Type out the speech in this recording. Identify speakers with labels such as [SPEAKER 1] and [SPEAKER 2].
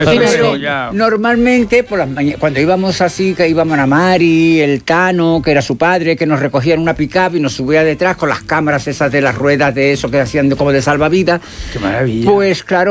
[SPEAKER 1] Pero normalmente por las cuando íbamos así, que íbamos a Mari, el Tano, que era su padre, que nos recogían una pick-up y nos subía detrás con las cámaras esas de las ruedas de eso que hacían como de salvavidas.
[SPEAKER 2] ¡Qué maravilla!
[SPEAKER 1] Pues claro,